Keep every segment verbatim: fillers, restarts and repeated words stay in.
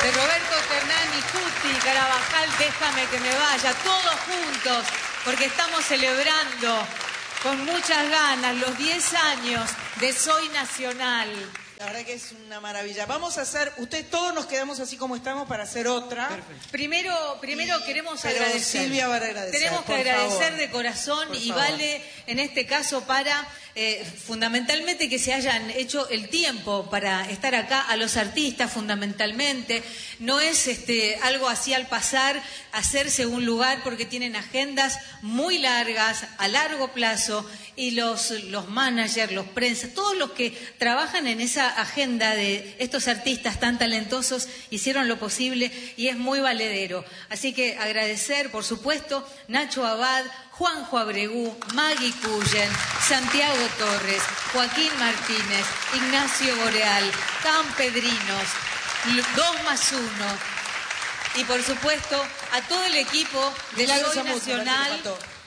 de Roberto Ternani, Cuti, Carabajal, Déjame que me vaya, todos juntos, porque estamos celebrando con muchas ganas los diez años de Soy Nacional. La verdad que es una maravilla. Vamos a hacer, ustedes todos nos quedamos así como estamos para hacer otra. Perfecto. Primero, primero y, queremos pero agradecer. Silvia va a agradecer. Tenemos que por agradecer favor. de corazón Por y favor. vale en este caso para eh, fundamentalmente que se hayan hecho el tiempo para estar acá, a los artistas fundamentalmente. No es este algo así al pasar, hacerse un lugar porque tienen agendas muy largas, a largo plazo, y los, los managers, los prensas, todos los que trabajan en esa agenda de estos artistas tan talentosos hicieron lo posible y es muy valedero. Así que agradecer, por supuesto, Nacho Abad, Juanjo Abregú, Maggie Cullen, Santiago Torres, Joaquín Martínez, Ignacio Boreal, Campedrinos, dos más uno, y por supuesto a todo el equipo de Soy Nacional.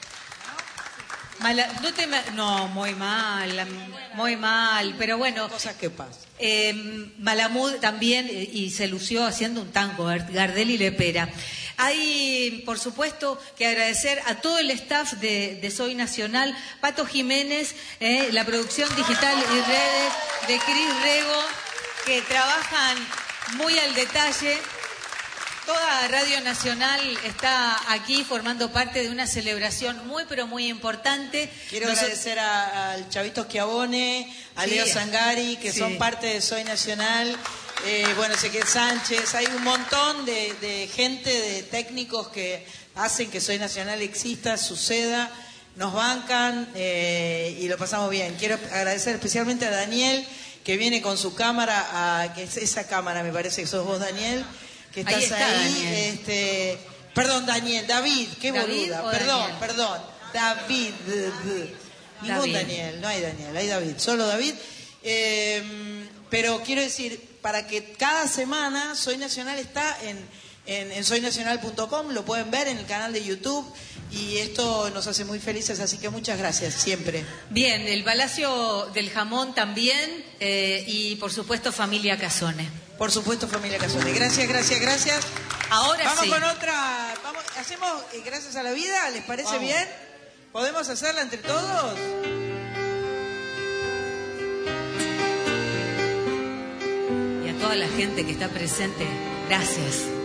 Mala, no, te, no, muy mal, muy mal, pero bueno. Cosas que pasan. Eh, Malamud también, y se lució haciendo un tango, Gardel y Lepera. Hay, por supuesto, que agradecer a todo el staff de, de Soy Nacional, Pato Jiménez, eh, la producción digital y redes de Cris Rego, que trabajan muy al detalle. Toda Radio Nacional está aquí formando parte de una celebración muy, pero muy importante. Quiero Nos... agradecer a, al Chavito Schiavone, a sí, Leo Zangari, que sí. son parte de Soy Nacional. Eh, bueno, Ezequiel Sánchez. Hay un montón de, de gente, de técnicos que hacen que Soy Nacional exista, suceda. Nos bancan eh, y lo pasamos bien. Quiero agradecer especialmente a Daniel, que viene con su cámara, a, que es esa cámara, me parece que sos vos, Daniel. Que estás ahí, está, ahí este, perdón, Daniel, David, qué David boluda, perdón, Daniel? perdón, David, ningún Daniel, no hay Daniel, hay David, solo David, eh, pero quiero decir, para que cada semana Soy Nacional está en, en, en soy nacional punto com, lo pueden ver en el canal de YouTube, y esto nos hace muy felices, así que muchas gracias, siempre. Bien, el Palacio del Jamón también, eh, y por supuesto Familia Casone. Por supuesto, Familia Casone. Gracias, gracias, gracias. Ahora vamos sí. Vamos con otra. Vamos, hacemos eh, Gracias a la Vida. ¿Les parece vamos. bien? ¿Podemos hacerla entre todos? Y a toda la gente que está presente, gracias.